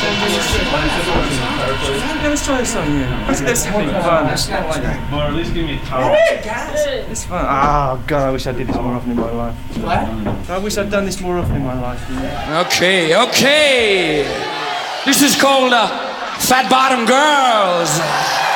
let's try this song, yeah. Let's have fun. Or at least give me a towel. It's fun. Oh, God, I wish I did this more often in my life. What? I wish I'd done this more often in my life. Yeah. Okay. This is called Fat Bottom Girls.